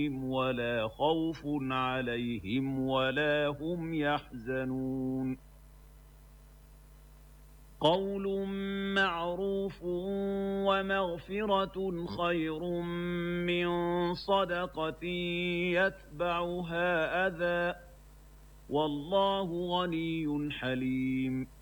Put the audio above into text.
ولا خوف عليهم ولا هم يحزنون قول معروف ومغفرة خير من صدقة يتبعها أذى والله غني حليم